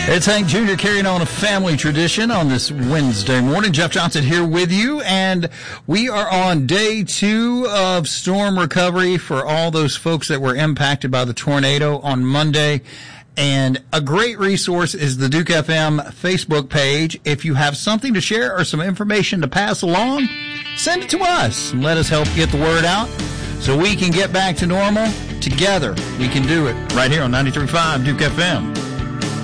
It's Hank Jr. carrying on a family tradition on this Wednesday morning. Jeff Johnson here with you, and we are on day 2 of storm recovery for all those folks that were impacted by the tornado on Monday. And a great resource is the Duke FM Facebook page. If you have something to share or some information to pass along, send it to us and let us help get the word out so we can get back to normal. Together, we can do it right here on 93.5 Duke FM.